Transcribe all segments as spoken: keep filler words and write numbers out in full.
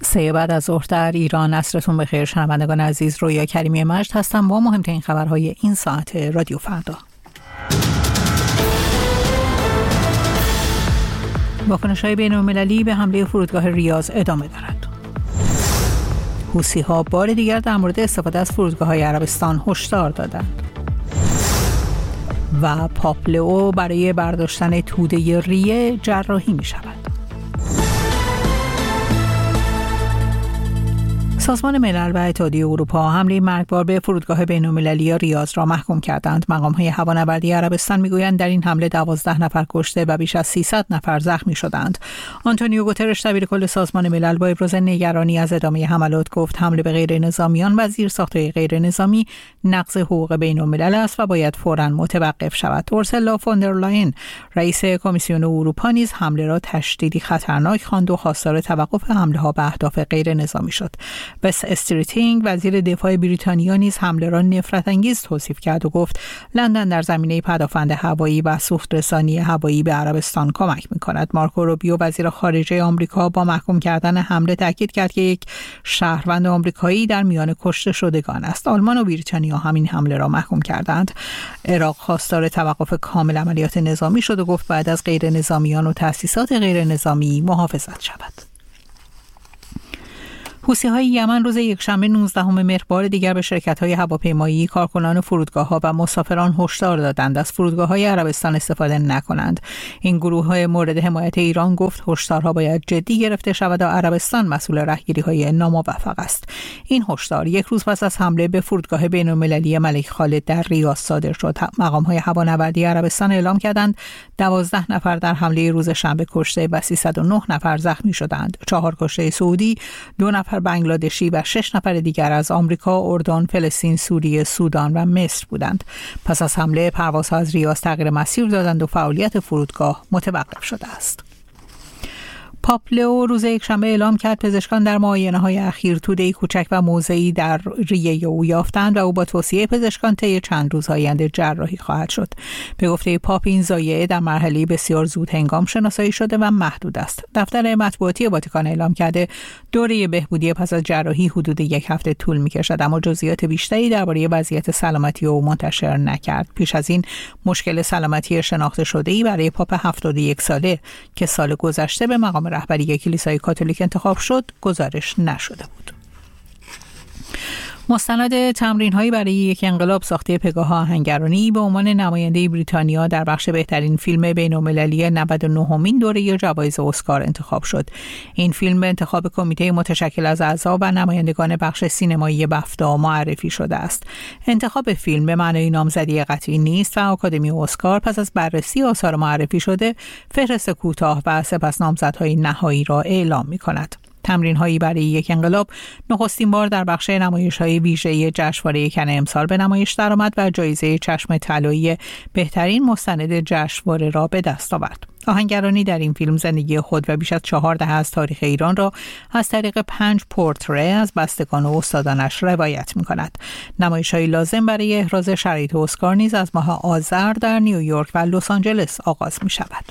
سه بعد از ظهر در ایران. عصرتون بخیر شنوندگان عزیز. رویا کریمی مجد هستم با مهمترین خبرهای این ساعت رادیو فردا. واکنش‌های بین‌المللی به حمله فرودگاه ریاض ادامه دارد. حوثی‌ها بار دیگر در مورد استفاده از فرودگاه‌های عربستان هشدار دادند. و پاپ لئو برای برداشتن توده ریه جراحی می‌شود. سازمان ملل و اتحادیه اروپا حمله مرگبار به فرودگاه بین‌المللی ریاض را محکوم کردند. مقام‌های هوانوردی عربستان می‌گویند در این حمله دوازده نفر کشته و بیش از سیصد نفر زخمی شدند. آنتونیو گوترش دبیرکل سازمان ملل با ابراز نگرانی از ادامه حملات گفت حمله به غیر نظامیان و زیرساخت‌های غیر نظامی نقض حقوق بین‌الملل است و باید فوراً متوقف شود. اورسولا فوندرلاین رئیس کمیسیون اروپا نیز حمله را تشدیدی خطرناک خواند و خواستار توقف حمله‌ها به اهداف غیر نظامی شد. بس استریتینگ وزیر دفاع بریتانیا نیز حمله را نفرت انگیز توصیف کرد و گفت لندن در زمینه پدافند هوایی و سوخت رسانی هوایی به عربستان کمک می‌کند. مارکو روبیو وزیر خارجه آمریکا با محکوم کردن حمله تاکید کرد که یک شهروند آمریکایی در میان کشته شدگان است. آلمان و بریتانیا همین حمله را محکوم کردند. عراق خواستار توقف کامل عملیات نظامی شد و گفت بعد از غیر نظامیان و تأسیسات غیر نظامی محافظت شود. حوثی‌های یمن روز یکشنبه نوزدهم مهر بار دیگر به شرکت‌های هواپیمایی، کارکنان فرودگاه‌ها و مسافران هشدار دادند از فرودگاه‌های عربستان استفاده نکنند. این گروه مورد حمایت ایران گفت هشدارها باید جدی گرفته شود و عربستان مسئول رهگیری‌های ناموفق است. این هشدار یک روز پس از حمله به فرودگاه بین‌المللی ملک خالد در ریاض صادر شد. مقام‌های هوانوردی عربستان اعلام کردند دوازده نفر در حمله روز شنبه کشته و سیصد و نه نفر زخمی شدند. چهار کشته سعودی، دو نفر بنگلادشی و شش نفر دیگر از آمریکا، اردن، فلسطین، سوریه، سودان و مصر بودند. پس از حمله پروازها از ریاض تغییر مسیر دادند و فعالیت فرودگاه متوقف شده است. پاپ لئو روز یکشنبه اعلام کرد پزشکان در معاینه‌های اخیر توده‌ای کوچک و موضعی در ریه او یافتند و او با توصیه پزشکان طی چند روز آینده جراحی خواهد شد. به گفته پاپ این ضایعه در مرحله بسیار زود هنگام شناسایی شده و محدود است. دفتر مطبوعاتی واتیکان اعلام کرده دوره بهبودی پس از جراحی حدود یک هفته طول می‌کشد، اما جزئیات بیشتری درباره وضعیت سلامتی او منتشر نکرد. پیش از این مشکل سلامتی شناخته شده‌ای برای پاپ هفتاد و یک ساله که سال گذشته به مقام رهبری کلیسای کاتولیک انتخاب شد گزارش نشده بود. مستند تمرین‌هایی برای یک انقلاب ساخته پگاه آهنگرانی به عنوان نماینده بریتانیا در بخش بهترین فیلم بین‌المللی نود و نهمین دوره جوایز اسکار انتخاب شد. این فیلم به انتخاب کمیته متشکل از اعضا و نمایندگان بخش سینمایی بفتا معرفی شده است. انتخاب فیلم به معنای نامزدی قطعی نیست و آکادمی اسکار پس از بررسی آثار معرفی شده فهرست کوتاه و سپس نامزدهای نهایی را اعلام می‌کند. تمرین‌هایی برای یک انقلاب نخستین بار در بخش نمایش‌های ویژه جشنواره کن امسال به نمایش درآمد و جایزه چشم طلایی بهترین مستند جشنواره را به دست آورد. آهنگرانی در این فیلم زندگی خود و بیش از چهار دهه از تاریخ ایران را از طریق پنج پورتره از بستگان و استادانش روایت می‌کند. نمایش‌های لازم برای احراز شرایط اسکار نیز از ماه آذر در نیویورک و لس آنجلس آغاز می‌شود.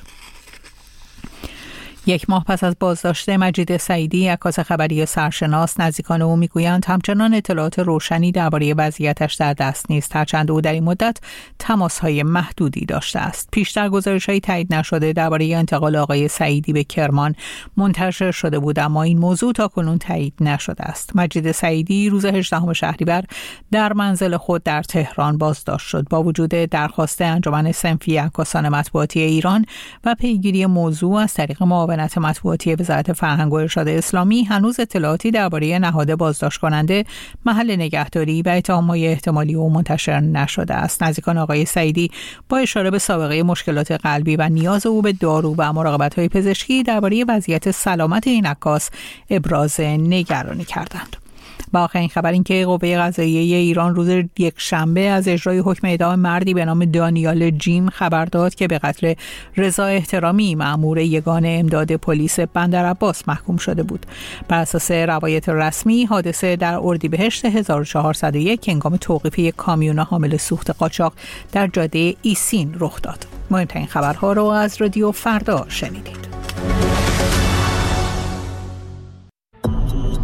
یک ماه پس از بازداشت مجید سعیدی، عکاس خبری سرشناس، نزدیکان او میگویند همچنان اطلاعات روشنی درباره وضعیتش در دست نیست، هرچند او در این مدت تماس‌های محدودی داشته است. پیشتر گزارش‌های تایید نشده درباره انتقال آقای سعیدی به کرمان منتشر شده بود، اما این موضوع تاکنون تایید نشده است. مجید سعیدی روز هجدهم شهریور در منزل خود در تهران بازداشت شد. با وجود درخواست انجمن صنفی عکاسان مطبوعاتی ایران و پیگیری موضوع از طریق معاونت مطبوعاتی وزارت فرهنگ و ارشاد اسلامی، هنوز اطلاعاتی درباره نهاد بازداشت کننده، محل نگهداری و اتهام‌های احتمالی او منتشر نشده است. نزدیکان آقای سعیدی با اشاره به سابقه مشکلات قلبی و نیاز او به دارو و مراقبت‌های پزشکی درباره وضعیت سلامت این عکاس ابراز نگرانی کردند. با آخرین خبر این که قوه قضاییه ایران روز یک شنبه از اجرای حکم اعدام مردی به نام دانیال جیم خبر داد که به قتل رضا احترامی مأمور یگان امداد پلیس بندرعباس محکوم شده بود. بر اساس روایت رسمی حادثه در اردیبهشت هزار و چهارصد و یک هنگام توقیف یک کامیون حامل سوخت قاچاق در جاده ایسین رخ داد. مهمترین خبرها رو از رادیو فردا شنیدید.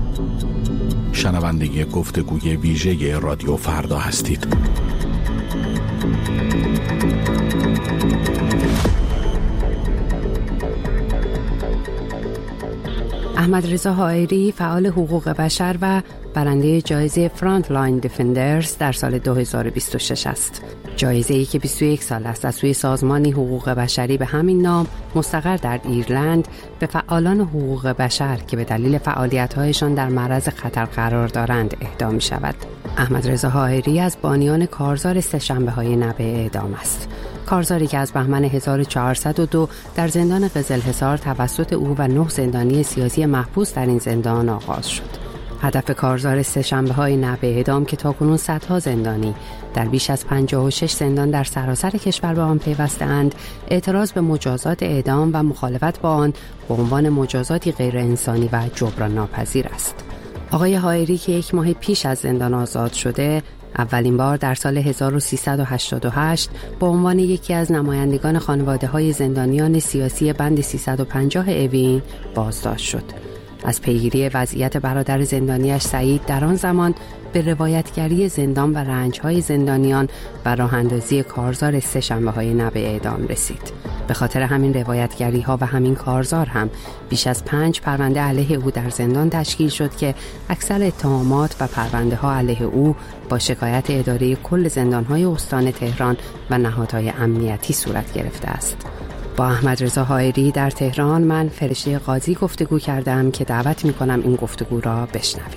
شنونده گفتگوی ویژه رادیو فردا هستید. احمدرضا حائری فعال حقوق بشر و برنده جایزه فرانت لاین دیفندرز در سال دو هزار و بیست و شش است. جایزه‌ای که بیست و یک سال است از سوی سازمانی حقوق بشری به همین نام مستقر در ایرلند به فعالان حقوق بشر که به دلیل فعالیت‌هایشان در معرض خطر قرار دارند اهدا می‌شود. احمدرضا حائری از بانیان کارزار سه‌شنبه‌های نبع اعدام است. کارزاری که از بهمن هزار و چهارصد و دو در زندان قزلحصار توسط او و نه زندانی سیاسی محبوس در این زندان آغاز شد. هدف کارزار سه‌شنبه‌های نبع اعدام که تاکنون صدها زندانی در بیش از پنجاه و شش زندان در سراسر کشور به آن پیوسته‌اند، اعتراض به مجازات اعدام و مخالفت با آن به عنوان مجازاتی غیر انسانی و جبران ناپذیر است. آقای حائری که یک ماه پیش از زندان آزاد شده، اولین بار در سال هزار و سیصد و هشتاد و هشت به عنوان یکی از نمایندگان خانواده‌های زندانیان سیاسی بند سیصد و پنجاه اوین بازداشت شد. از پیگیری وضعیت برادر زندانیش سعید در آن زمان به روایتگری زندان و رنج‌های زندانیان و راه اندازی کارزار سه‌شنبه‌های نبع اعدام رسید. به خاطر همین روایتگری‌ها و همین کارزار هم بیش از پنج پرونده علیه او در زندان تشکیل شد که اکثر اتهامات و پرونده‌ها علیه او با شکایت اداره کل زندان‌های استان تهران و نهادهای امنیتی صورت گرفته است. با احمدرضا حائری در تهران من فرشته قاضی گفتگو کردم که دعوت می‌کنم این گفتگو را بشنوید.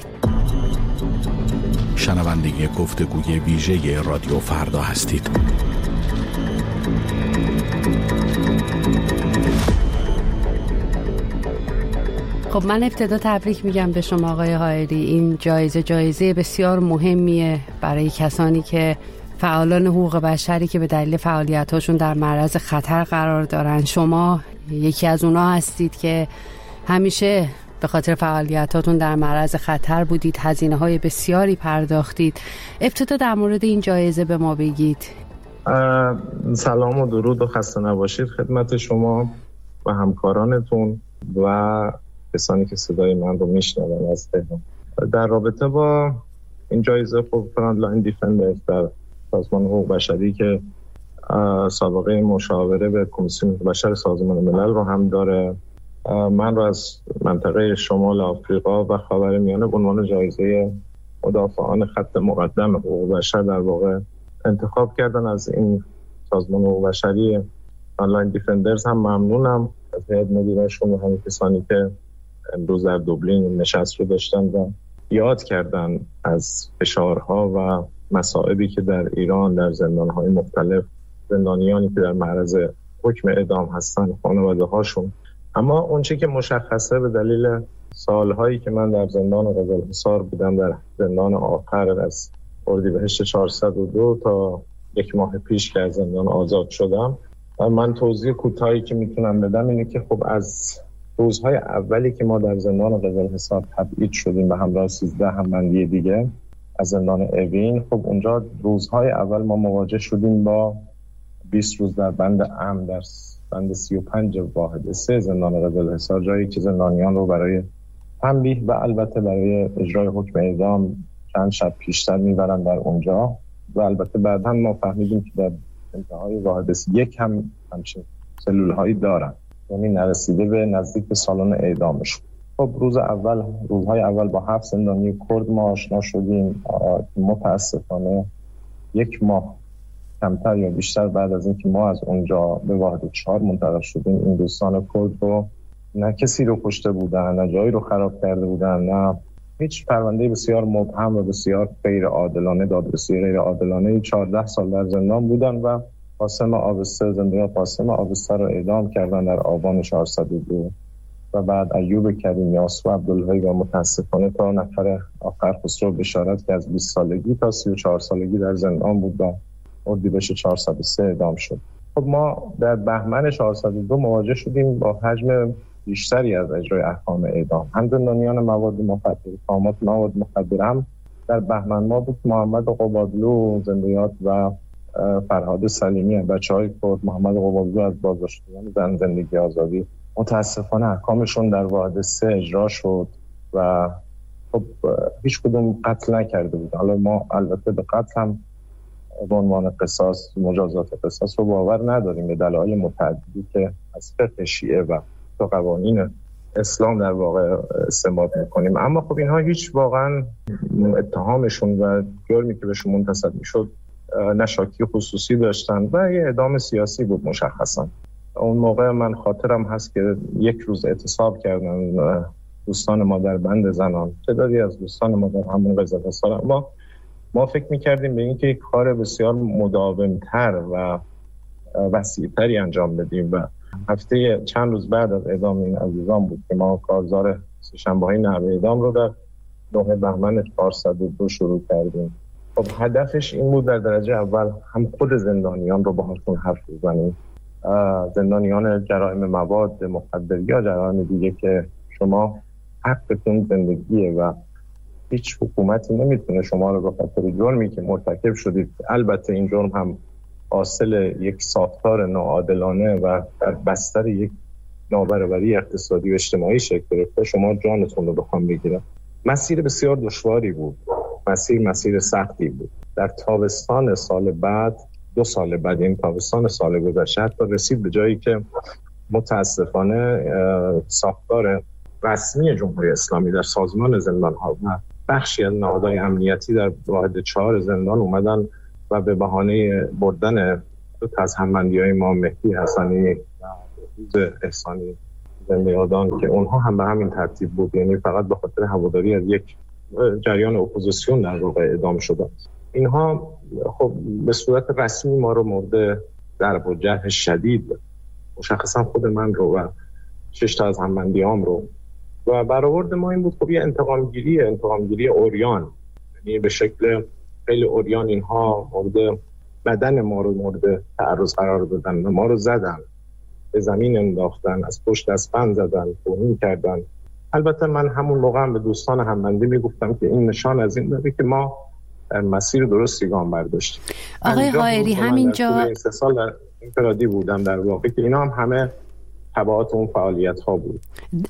شنونده گفتگوی ویژه رادیو فردا هستید. خب من ابتدا تبریک میگم به شما آقای حائری. این جایزه جایزه بسیار مهمیه برای کسانی که فعالان حقوق بشری که به دلیل فعالیتاشون در معرض خطر قرار دارن. شما یکی از اونا هستید که همیشه به خاطر فعالیتاتون در معرض خطر بودید، هزینه‌های بسیاری پرداختید. ابتدا در مورد این جایزه به ما بگید. سلام و درود و خسته نباشید خدمت شما و همکارانتون و کسانی که صدای من رو میشنون از تهران. در رابطه با این جایزه خب فرانت لاین دیفندرز در سازمان حقوق بشری که سابقه مشاوره به کمیسیون حقوق بشر سازمان ملل رو هم داره، من رو از منطقه شمال آفریقا و خاورمیانه به عنوان جایزه مدافعان خط مقدم حقوق بشر در واقع انتخاب کردن. از این سازمان حقوق بشری آنلاین دیفندرز هم ممنونم از هیئت مدیره‌شون و همین کسانی که امروز در دوبلین نشست رو داشتن و یاد کردن از فشارها و مصائبی که در ایران در زندان‌های مختلف زندانیانی که در معرض حکم اعدام هستن خانواده هاشون. اما اون چیزی که مشخصه به دلیل سالهایی که من در زندان قزلحصار بودم، در زندان آخر از اردیبهشت چهارصد و دو تا یک ماه پیش که از زندان آزاد شدم، من توضیح کوتاهی که میتونم بدم اینه که خب از روزهای اولی که ما در زندان قزلحصار تبعید شدیم و همراه سیزده همبندی دیگه از زندان اوین، خب اونجا روزهای اول ما مواجه شدیم با بیست روز در بند امن در بند سی و پنج واحد سه زندان قزلحصار، جایی که زندانیان رو برای تنبیه و البته برای اجرای حکم اعدام چند شب پیشتر میبرن در اونجا و البته بعدا ما فهمیدیم که در انتهای واحد یک هم همچین سلول هایی دارن، یعنی نرسیده به نزدیک به سالن اعدامشون. خب روز اول روزهای اول با هفت زندانی کرد ما آشنا شدیم. متاسفانه یک ماه کمتر یا بیشتر بعد از اینکه ما از اونجا به واحد چهار منتقل شدیم، این دوستان کرد رو نه کسی رو کشته بودن، نه جایی رو خراب کرده بودن، نه هیچ پرونده بسیار مبهم و بسیار غیر عادلانه، دادرسی غیر عادلانه. چهارده سال در زندان بودن و قاسم آبسته، زندانی قاسم آبسته رو اعدام کردن در آبان چهارصد و دو و بعد ایوب کریم، یاسو عبدالهی و متاسفانه تا نفر آخر خسرو بشارت که از بیست سالگی تا سی و چهار سالگی در زندان بود و اردیبهشت چهارصد و سه اعدام شد. خب ما در بهمن چهارصد و دو مواجه شدیم با حجم بیشتری از اجرای احکام اعدام، هم زندانیان مواد مخدر، اتهامات مواد مخدر. هم در بهمن ما بود محمد قبادلو زندیات و فرهاد سلیمی بچهای کرد. محمد قبادلو از بازداشتگان زن زندگی آزادی، متاسفانه احکامشون در واحد سه اجرا شد و خب هیچ کدوم قتل نکرده بود. حالا ما البته به قتل هم به عنوان قصاص، مجازات قصاص رو باور نداریم به دلایل متعددی که از فقه شیعه و تا قوانین اسلام در واقع استنباط میکنیم. اما خب اینها هیچ واقعا اتهامشون و جرمی که بهشون منتسب میشد نه شاکی خصوصی داشتن و یه اعدام سیاسی بود مشخصا. اون موقع من خاطرم هست که یک روز اعتصاب کردن دوستان ما در بند زنان، تعدادی از دوستان ما در همون قضیه سال. ما ما فکر میکردیم به اینکه یک کار بسیار مداومتر و وسیع‌تری انجام بدیم و هفته چند روز بعد از اعدام این عزیزان بود که ما کارزار سه‌شنبه‌های نحوه اعدام رو در نه بهمن چهارصد و دو شروع کردیم. خب هدفش این بود در درجه اول هم خود زندانیان رو باهاشون حرف بزنیم، زندانیان جرایم مواد مخدر یا جرایم دیگه که شما حقتون زندگیه و هیچ حکومتی نمیتونه شما رو به خاطر جرمی که مرتکب شدید، البته این جرم هم حاصل یک ساختار ناعادلانه و در بستر یک نابرابری اقتصادی و اجتماعی شکل گرفته، شما جانتون رو بخوام بگیرم. مسیر بسیار دشواری بود، مسیر مسیر سختی بود. در تابستان سال بعد، دو سال بعد، این تابستان سال گذشته حتی رسید به جایی که متاسفانه ساختار رسمی جمهوری اسلامی در سازمان زندان‌ها و بخشی از نهادهای امنیتی در واحد چهار زندان اومدن و به بهانه بردن دو تا از همبندی‌های ما، مهدی حسنی و روز احسانی زنده یادان، که اونها هم به همین ترتیب بود، یعنی فقط به خاطر هواداری از یک جریان اپوزیسیون در واقع اعدام شدن. اینها خب به صورت رسمی ما رو مورد ضرب و جرح شدید، مشخصا خود من رو و شش تا از همبندیام رو، و برآورد ما این بود خب یه انتقامگیری انتقامگیری عریان، یعنی به شکل خیلی عریان اینها مورد بدن ما رو مورد تعرض قرار دادن، ما رو زدن، به زمین انداختن، از پشت اسپند زدن، توهین کردن. البته من همون موقع هم به دوستان همبندی میگفتم که این نشان از این داره که ما در مسیر درستی گام برداشتیم. آقای حائری همینجا این سه سال در انفرادی بودم در واقع که اینا هم همه تبعات اون فعالیت ها بود.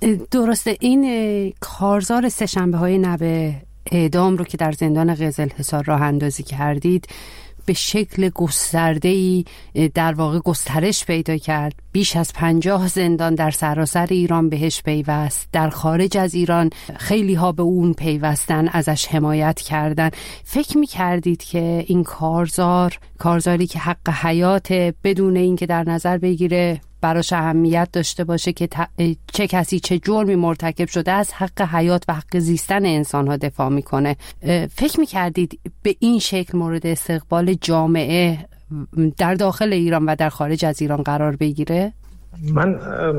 درسته. این کارزار سه‌شنبه های نو اعدام رو که در زندان قزلحصار راه اندازی کردید به شکل گسترده‌ای در واقع گسترش پیدا کرد. بیش از پنجاه زندان در سراسر ایران بهش پیوست. در خارج از ایران خیلی ها به اون پیوستن، ازش حمایت کردن. فکر می‌کردید که این کارزار کارزاری که حق حیات، بدون اینکه در نظر بگیره براش اهمیت داشته باشه که چه کسی چه جرمی مرتکب شده، از حق حیات و حق زیستن انسان‌ها دفاع میکنه، فکر میکردید به این شکل مورد استقبال جامعه در داخل ایران و در خارج از ایران قرار بگیره؟ من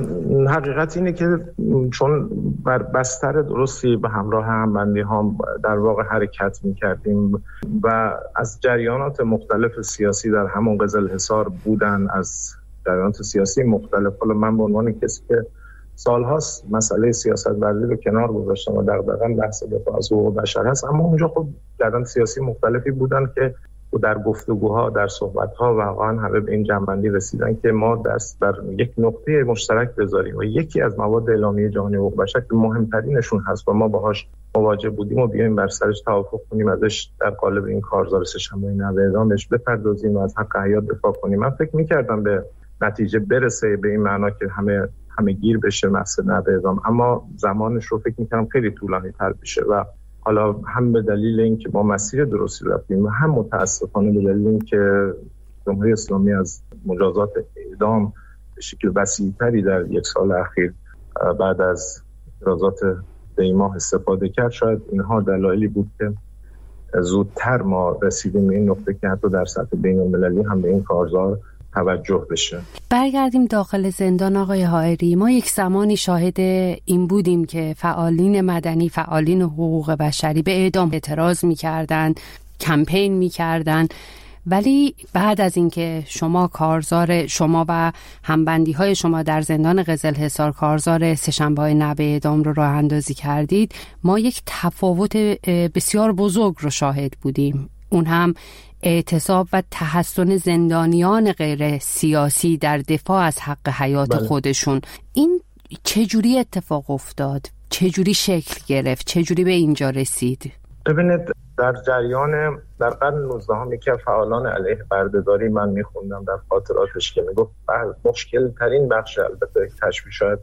حقیقت اینه که چون بر بستر درستی به همراه همبندی ها در واقع حرکت میکردیم و از جریانات مختلف سیاسی در همون قزلحصار بودن، از جریانات سیاسی مختلف. حالا من به عنوان کسی که سالهاست مسئله سیاست ورزی رو کنار گذاشتم و دغدغه‌ام بحث دفاع از حقوق بشر هست، اما اونجا خب جریانات سیاسی مختلفی بودن که در گفتگوها، در صحبت‌ها واقعا همه به این جنبندی رسیدن که ما دست بر یک نقطه مشترک بذاریم و یکی از مواد اعلامیه جهانی حقوق بشر که مهمترینشون هست و ما باهاش مواجه بودیم و بیایم بر سرش توافق کنیم، ازش در قالب این کارزار سه‌شنبه نو اعدام بهش بپردازیم و از حق حیات دفاع کنیم. من فکر می‌کردم به نتیجه برسه به این معنا که همه همه گیر بشه مسئله نو اعدام، اما زمانش رو فکر می‌کردم خیلی طولانی‌تر بشه و حالا هم به دلیل اینکه ما مسیر درستی رفتیم و هم متاسفانه به دلیل اینکه جمهوری اسلامی از مجازات اعدام به شکل وسیع‌تری در یک سال اخیر بعد از اعتراضات دیماه استفاده کرد، شاید اینها دلایلی بود که زودتر ما رسیدیم به این نقطه که حتی در سطح بین‌المللی هم به این کارزار توجه بشه. برگردیم داخل زندان. آقای حائری، ما یک زمانی شاهد این بودیم که فعالین مدنی، فعالین حقوق بشری به اعدام اعتراض می‌کردند، کمپین می‌کردند، ولی بعد از اینکه شما کارزار شما و همبندی‌های شما در زندان قزلحصار کارزار سه‌شنبه‌های نو اعدام رو راه اندازی کردید، ما یک تفاوت بسیار بزرگ رو شاهد بودیم. اون هم اعتصاب و تحصن زندانیان غیر سیاسی در دفاع از حق حیات بله. خودشون. این چجوری اتفاق افتاد چجوری شکل گرفت؟ چجوری به اینجا رسید؟ ببینید در جریان در قرن نوزدهم یکی از فعالان علیه بردهداری من میخوندم در خاطراتش که میگفت مشکل ترین بخش، البته تشبیه شاید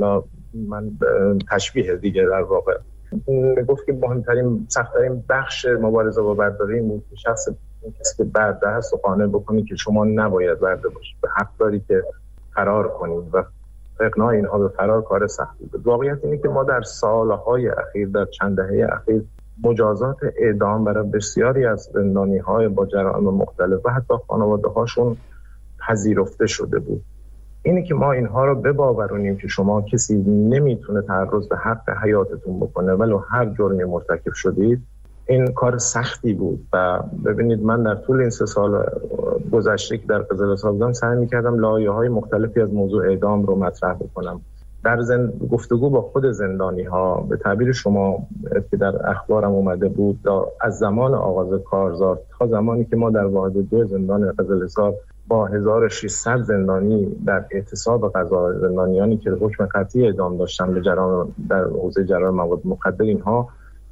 من تشبیه دیگه در واقع میگفت که مهمترین سخت‌ترین بخش مبارزه با بردهداری این بود که شخص کسی که برده هست و قانع بکنی که شما نباید برده باشید، به حق داری که فرار کنید و اقناع اینها به فرار کار سختی بود. واقعیت اینه که ما در سالهای اخیر، در چند دهه اخیر مجازات اعدام برای بسیاری از زندانی‌های با جرائم مختلف و حتی خانواده‌هاشون پذیرفته شده بود. اینه که ما اینها رو بباورونیم که شما کسی نمیتونه تعرض به حق حیاتتون بکنه ولو هر جرمی مرتکب شدید، این کار سختی بود. و ببینید من در طول این سه سال گذشته که در قزل‌حصار بودم سعی می‌کردم لایه‌های مختلفی از موضوع اعدام رو مطرح بکنم. در زند... گفتگو با خود زندانی‌ها، به تعبیر شما که در اخبارم اومده بود، از زمان آغاز کارزار تا زمانی که ما در واحد دو زندان قزل‌حصار با هزار و ششصد زندانی در اعتصاب قضا، زندانیانی که حکم قطعی اعدام داشتن به جرائم در حوزه جرائم مواد مخدر، اینها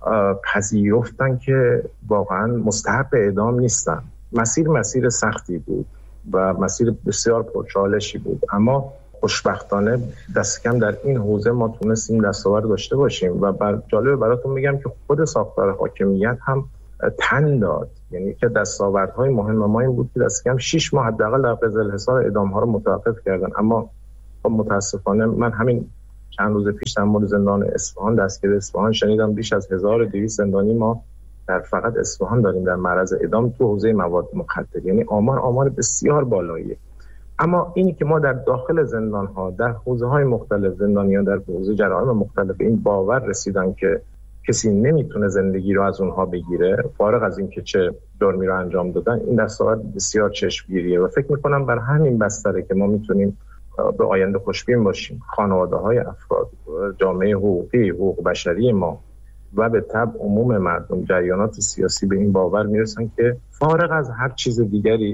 پذیرفتن که واقعا مستحق اعدام نیستن. مسیر مسیر سختی بود و مسیر بسیار پرچالشی بود، اما خوشبختانه دست کم در این حوزه ما تونستیم دستاورد داشته باشیم و بر جالب براتون میگم که خود ساختار حاکمیت هم تن داد. یعنی که دستاوردهای مهم ما این بود که دست کم شش ماه حداقل در قزل‌حصار اعدام‌ها رو متوقف کردن. اما متاسفانه من همین چند روز پیش در مورد زندان اصفهان، دستگیر اصفهان، شنیدم بیش از هزار و دویست زندانی ما در فقط اصفهان داریم در معرض اعدام تو حوزه مواد مخدر. یعنی آمار آمار بسیار بالاییه. اما اینی که ما در داخل زندان‌ها در حوزه‌های مختلف، زندانیان در حوزه جرائم مختلف این باور رسیدن که کسی نمیتونه زندگی رو از اونها بگیره فارغ از اینکه چه جرمی رو انجام دادن، این دستاورد بسیار چشمگیریه و فکر می‌کنم بر همین بستره که ما میتونیم به آینده خوشبین باشیم. خانواده‌های افراد، جامعه حقوقی، حقوق بشری ما و به تبع عموم مردم، جریانات سیاسی به این باور میرسن که فارغ از هر چیز دیگری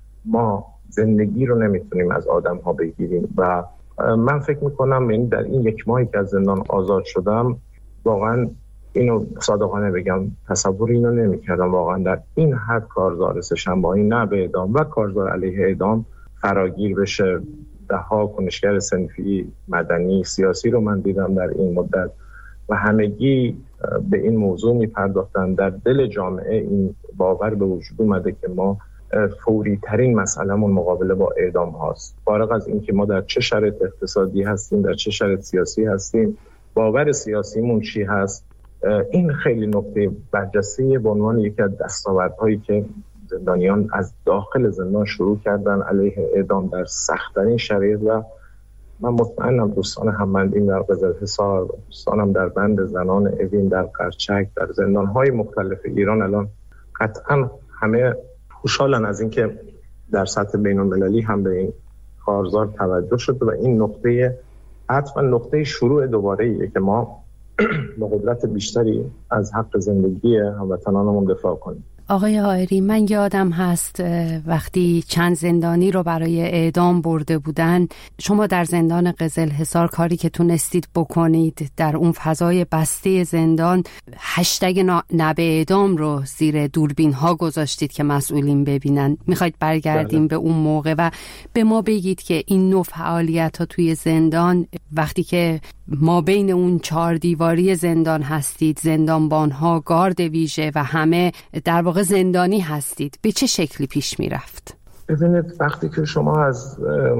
ما زندگی رو نمیتونیم از آدم‌ها بگیریم. و من فکر می‌کنم این در این یک ماهی که از زندان آزاد شدم واقعا اینو صادقانه بگم تصور اینو نمی‌کردم واقعا در این حد کارزار سه‌شنبه‌ای نه به اعدام و کارزار علیه اعدام فراگیر بشه. ده ها کنشگر صنفی، مدنی، سیاسی رو من دیدم در این مدت و همگی به این موضوع می‌پرداختن. در دل جامعه این باور به وجود اومده که ما فوری ترین مسئله‌مون مقابله با اعدام هاست. فارغ از اینکه ما در چه شرایط اقتصادی هستیم، در چه شرایط سیاسی هستیم، باور سیاسیمون چی هست، این خیلی نکته برجسته به عنوان یکی از دستاوردهایی که زندانیان از داخل زندان شروع کردن علیه اعدام در سخت‌ترین شرایط. و من مطمئنم دوستان هم‌بندیم در قزل‌حصار، دوستانم در بند زنان اوین، در قرچک، در زندان‌های مختلف ایران الان قطعاً همه خوشحالن از اینکه در سطح بین‌المللی هم به این کارزار توجه شده و این نقطه عطف و نقطه شروع دوباره‌ایه که ما با قدرت بیشتری از حق زندگی هموطنانمون دفاع کنیم. آقای حائری، من یادم هست وقتی چند زندانی رو برای اعدام برده بودن، شما در زندان قزل‌حصار کاری که تونستید بکنید در اون فضای بسته زندان، هشتگ نبه اعدام رو زیر دوربین ها گذاشتید که مسئولین ببینن. میخواید برگردیم به اون موقع و به ما بگید که این نوع فعالیت ها توی زندان، وقتی که ما بین اون چهار دیواری زندان هستید، زندانبان ها، گارد ویژه و همه در واقع زندانی هستید، به چه شکلی پیش می رفت؟ ببینید وقتی که شما از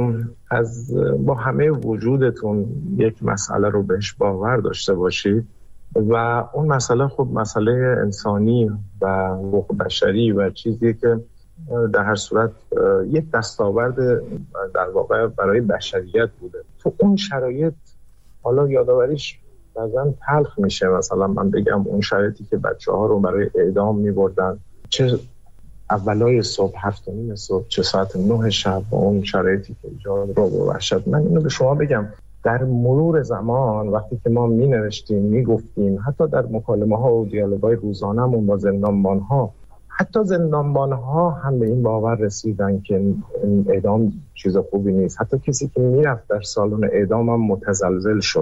از با همه وجودتون یک مسئله رو بهش باور داشته باشید و اون مسئله خب مسئله انسانی و حقوق بشری و چیزی که در هر صورت یک دستاورد در واقع برای بشریت بوده، تو اون شرایط حالا یادآوریش بعضن تلخ میشه. مثلا من بگم اون شرایطی که بچه ها رو برای اعدام میبردن، چه اولای صبح، هفت و نیم صبح، چه ساعت نه شب، و اون شرایطی که ایجاد رو و وحشت. من اینو به شما بگم در مرور زمان وقتی که ما می نوشتیم، می گفتیم، حتی در مکالمه ها و دیالوگ‌های روزانه‌مون با زندانبان ها، حتی زندانبان ها هم به این باور رسیدن که اعدام چیز خوبی نیست. حتی کسی که میرفت در سالن اعدام هم متزلزل شد.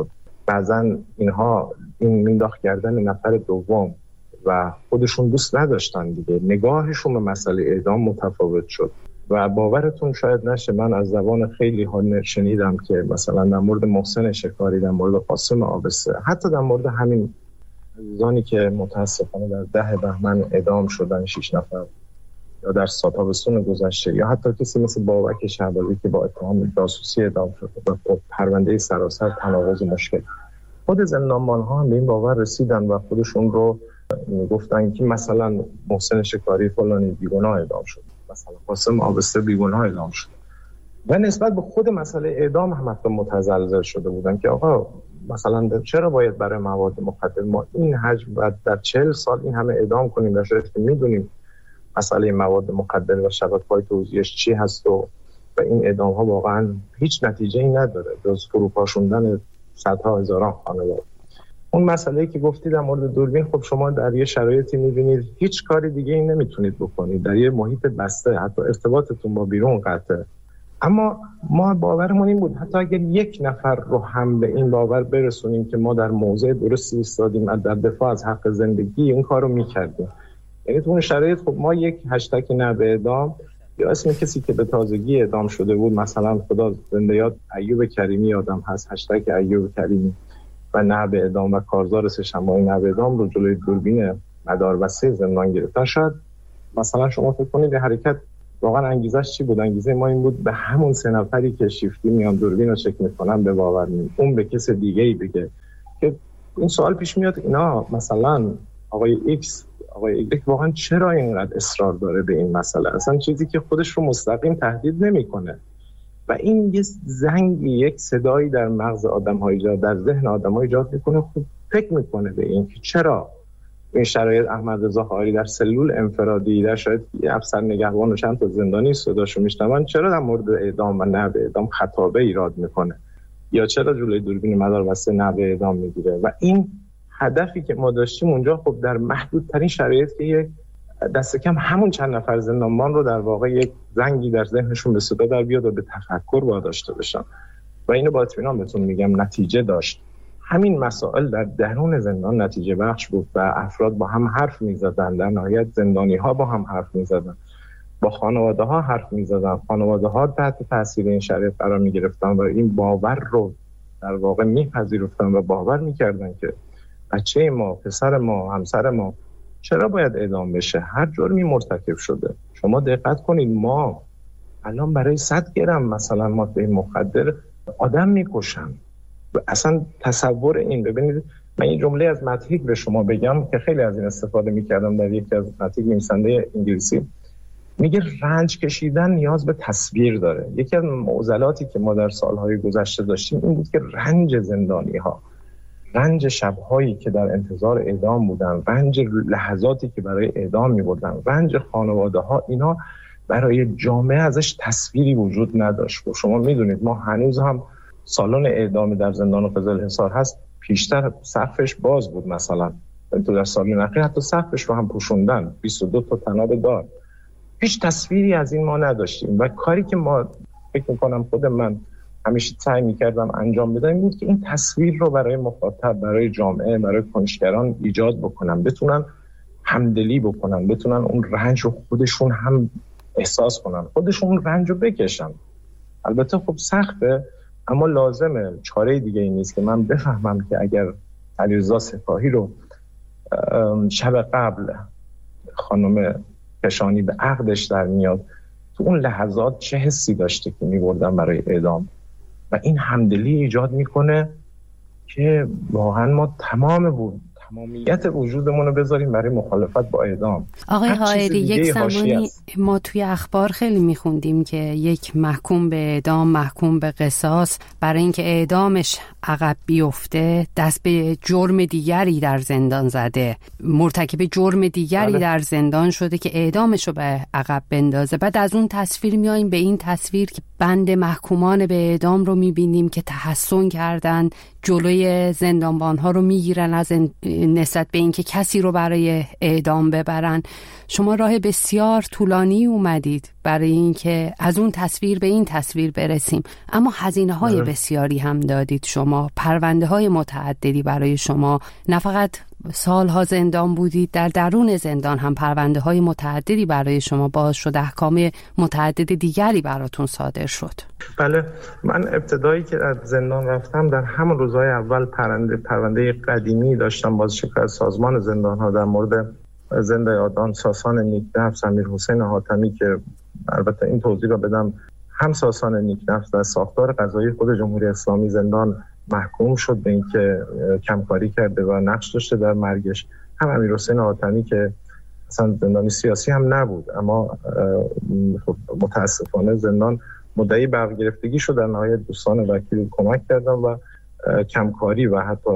بعضا اینها این مینداخت کردن نفر دوم و خودشون دوست نداشتن دیگه، نگاهشون به مسئله اعدام متفاوت شد و باورتون شاید نشه من از زبان خیلی ها شنیدم که مثلا در مورد محسن شکاری، در مورد قاسم آبسته، حتی در مورد همین عزیزانی که متاسفانه در ده بهمن اعدام شدن شش نفر، یا در تابستون گذشته، یا حتی کسی مثل بابک شعبازی که با اتهام جاسوسی اعدام شد و پرونده سراسر تناقض مشکل. خود زندانبان‌ها هم به این باور رسیدن و خودشون رو گفتن که مثلا محسن شکاری فلانی بیگناه اعدام شد، مثلا قاسم آبسته بیگناه اعدام شد و نسبت به خود مسئله اعدام هم حتی متزلزل شده بودن که آقا مثلا چرا باید برای مواد مخدر ما این حجم و در چهل سال این همه اعدام کنیم، در صورتی که میدونیم مسئله مواد مخدر و شبکه‌های توزیعش چی هست و, و این اعدام ها واقعا هیچ نتیجه‌ای نداره جز فروپاشوندن صدها هزاران خانواده. اون مسئله‌ای که گفتید در مورد دوربین، خب شما در یه شرایطی می‌بینید هیچ کاری دیگه ای نمیتونید بکنید، در یه محیط بسته، حتی ارتباطتون با بیرون قطعه. اما ما باورمون این بود حتی اگر یک نفر رو هم به این باور برسونیم که ما در موضع درستی ایستادیم در دفاع از حق زندگی، اون کارو می‌کردیم. یعنی تو اون شرایط خب ما یک هشتگ نه به اعدام یا اسم کسی که به تازگی اعدام شده بود، مثلا خدا زنده یاد ایوب کریمی یادم هست، هشتگ ایوب کریمی و نه به اعدام و کارزار سه‌شنبه‌ای نه به اعدام رو جلوی دوربین مداربسته زندان گرفتن. شاید مثلا شما فکر کنید به حرکت واقعا انگیزش چی بود؟ انگیزه ما این بود به همون سه نفری که شیفتی میان دوربین رو چک میکنن به باور نیم، اون به کس دیگه‌ای بگه که این سوال پیش میاد اینا مثلا آقای ایکس آقای ایگرک واقعا چرا اینقدر اصرار داره به این مسئله، اصلا چیزی که خودش رو مستقیم تهدید نمیکنه و این یه زنگی، یک صدایی در مغز آدم‌ها ایجاد، در ذهن آدم‌ها ایجاد میکنه. خب فکر میکنه به این که چرا این شرایط احمد رضا حائری در سلول انفرادی، در شاید یه افسر نگهبان و چند تا زندانی صداشو میشنون، چرا در مورد اعدام و نه به اعدام خطابه ایراد میکنه، یا چرا جلوی دوربین مداربسته نه به اعدام میگیره. و این هدفی که ما داشتیم اونجا خب در محدودترین شرایط که یک دست کم همون چند نفر زندانبان رو در واقع یک زنگی در ذهنشون به صدا در بیاد و به تفکر واداشته بشن و اینو با اطمینان بهتون میگم نتیجه داشت. همین مسائل در درون زندان نتیجه بخش بود و افراد با هم حرف میزدن، در نهایت زندانی ها با هم حرف میزدن، با خانواده ها حرف میزدن، خانواده ها تحت تاثیر این شرایط قرار میگرفتن و این باور رو در واقع میپذیرفتن و باور میکردن که بچه ما، پسر ما، همسر ما چرا باید اعدام بشه؟ هر جرمی مرتکب شده. شما دقت کنید ما الان برای صد گرم مثلا ماده مخدر آدم میکشن. اصلا تصور این، ببینید من این جمله از متحیک به شما بگم که خیلی از این استفاده میکردم در یکی از متحیک نویسنده انگلیسی، میگه رنج کشیدن نیاز به تصویر داره. یکی از معضلاتی که ما در سالهای گذشته داشتیم این بود که رنج زندانی ها، رنج شب‌هایی که در انتظار اعدام بودن، رنج لحظاتی که برای اعدام می‌بردن، رنج خانواده‌ها، اینا برای جامعه ازش تصویری وجود نداشت. و شما می‌دونید ما هنوز هم سالن اعدام در زندان قزل‌حصار هست، پیشتر سقفش باز بود، مثلا تو در سالن اخیر حتی سقفش رو هم پوشوندن، بیست و دو تا تناب دار. هیچ تصویری از این ما نداشتیم و کاری که ما فکر می‌کنم خود من همیشه سعی می‌کردم انجام بدم این بود که این تصویر رو برای مخاطب، برای جامعه، برای کنشگران ایجاد بکنم، بتونن همدلی بکنن، بتونن اون رنج رو خودشون هم احساس کنن، خودشون اون رنج رو بکشن. البته خب سخته، اما لازمه، چاره دیگه ای نیست که من بفهمم که اگر علیرضا سپاهی رو شب قبل خانم کشانی به عقدش در میاد، تو اون لحظات چه حسی داشته که می‌بردن برای اعدام و این همدلی ایجاد میکنه که واقعا ما تمام بود تمامیت وجودمون رو بذاریم برای مخالفت با اعدام. آقای حائری، یک زمانی ما توی اخبار خیلی میخوندیم که یک محکوم به اعدام، محکوم به قصاص، برای اینکه اعدامش عقب بیفته دست به جرم دیگری در زندان زده، مرتکب جرم دیگری بله. در زندان شده که اعدامش رو به عقب بندازه. بعد از اون تصویر میاییم به این تصویر که بند محکومان به اعدام رو میبینیم که تحسن کردن، جلوی زندانبان‌ها رو میگیرن از نسبت به اینکه کسی رو برای اعدام ببرن. شما راه بسیار طولانی اومدید برای اینکه از اون تصویر به این تصویر برسیم، اما هزینه‌های بسیاری هم دادید. شما پرونده‌های متعددی برای شما، نه فقط سالها زندان بودید، در درون زندان هم پرونده‌های متعددی برای شما باز شد، احکام متعدد دیگری براتون صادر شد. بله، من ابتدایی که از زندان رفتم در همون روزهای اول پرونده پرونده قدیمی داشتم بازشکست از سازمان زندان‌ها در مورد زنده یادان ساسان نیکنفس امیر حسین حاتمی که البته این توضیح رو بدم، هم ساسان نیکنفس در ساختار قضایی خود جمهوری اسلامی زندان محکوم شد به اینکه کمکاری کرده و نقش داشته در مرگش، هم امیر حسین حاتمی که اصلا زندانی سیاسی هم نبود اما متاسفانه زندان مدعی برگرفتگی شد. در نهایت دوستان وکیل کمک کردن و کمکاری و حتی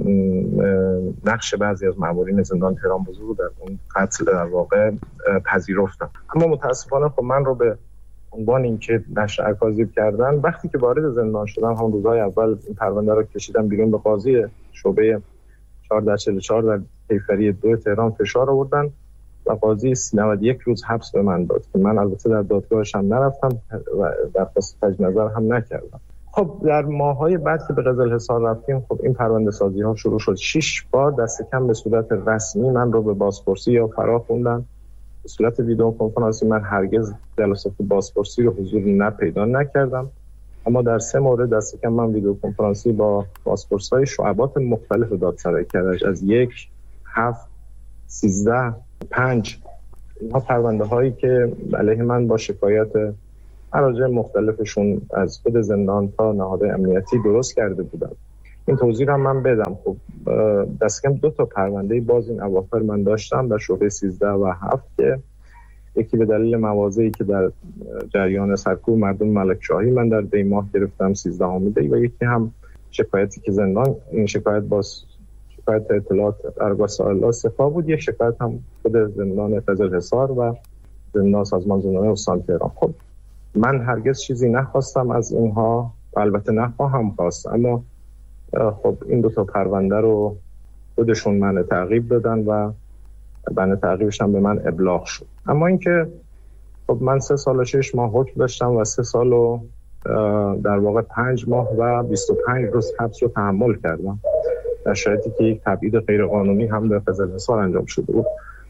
نقش بعضی از مامورین زندان تهران بزرگ در اون قتل در واقع پذیرفتن. اما متاسفانه خب من رو به عنوان اینکه نشر اکاذیب کردن، وقتی که وارد زندان شدم هم روزهای اول این پرونده رو کشیدم بیرون، به قاضی شعبه چهارصد و چهل و چهار در کیفری دو تهران فشار آوردن و قاضی نود و یک روز حبس به من داد که من البته در دادگاهش هم نرفتم و درخواست تجدید نظر هم نکردم. خب در ماهای بعد که به قزل حصار رفتیم، خب این پرونده سازی ها شروع شد. شش بار دست کم به صورت رسمی من رو به بازپرسی یا فرا خوندن. به صورت ویدیو کنفرانسی من هرگز جلسات بازپرسی رو حضور نه پیدا نکردم، اما در سه مورد دست کم من ویدیو کنفرانسی با بازپرسای شعبات مختلف دادسرای کرج از یک، هفت، سیزده، پنج، اینها پرونده هایی که علیه من با شکایت مراجع مختلفشون از خود زندان تا نهادهای امنیتی درست کرده بودن. این توضیح هم من بدم. خب دست کم دو تا پرونده باز این اواخر من داشتم در شعبه سیزده و هفت که یکی به دلیل مواضعی که در جریان سرکوب مردم ملکشاهی من در دی ماه گرفتم سیزده امیده و یکی هم شکایتی که زندان، این شکایت باز شکایت اطلاعات ارگاه سائلا صفا بود، یک شکایت هم خود زندان قزل حصار و زندان سازمان زندان استان تهران. خب من هرگز چیزی نخواستم از اینها و البته نخواهم خواست، اما خب این دو تا پرونده رو خودشون من تعقیب دادن و من تعقیبش هم به من ابلاغ شد. اما اینکه خب من سه سال و شش ماه حکم داشتم و سه سال و در واقع پنج ماه و بیست و پنج روز حبس رو تحمل کردم در شرایطی که یک تبعید غیرقانونی هم در قزل حصار انجام شده بود.